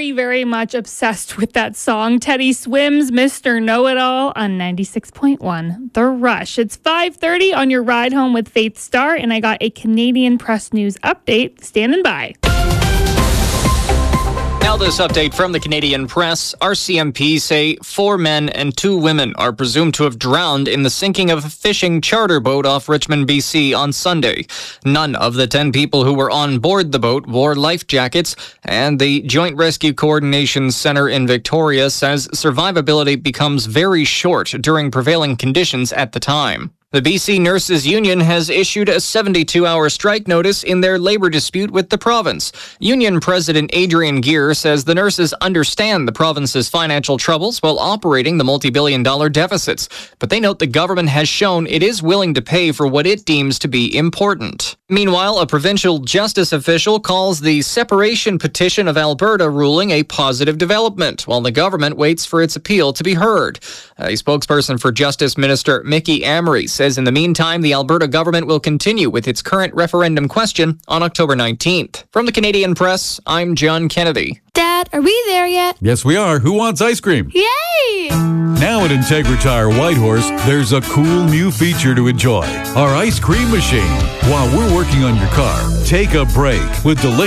very, very much obsessed with that song. Teddy Swims, Mr. Know-It-All on 96.1 The Rush. It's 5:30 on your ride home with Faith Starr, and I got a Canadian Press News update. Standing by. Now this update from the Canadian Press. RCMP say 4 men and 2 women are presumed to have drowned in the sinking of a fishing charter boat off Richmond, BC on Sunday. None of the 10 people who were on board the boat wore life jackets, and the Joint Rescue Coordination Centre in Victoria says survivability becomes very short during prevailing conditions at the time. The BC Nurses Union has issued a 72-hour strike notice in their labor dispute with the province. Union President Adrian Gear says the nurses understand the province's financial troubles while operating the multi-billion-dollar deficits, but they note the government has shown it is willing to pay for what it deems to be important. Meanwhile, a provincial justice official calls the separation petition of Alberta ruling a positive development, while the government waits for its appeal to be heard. A spokesperson for Justice Minister Mickey Amory says in the meantime, the Alberta government will continue with its current referendum question on October 19th. From the Canadian Press, I'm John Kennedy. Dad, are we there yet? Yes, we are. Who wants ice cream? Yay! Now at Integratire Whitehorse, there's a cool new feature to enjoy. Our ice cream machine. While we're working on your car, take a break with delicious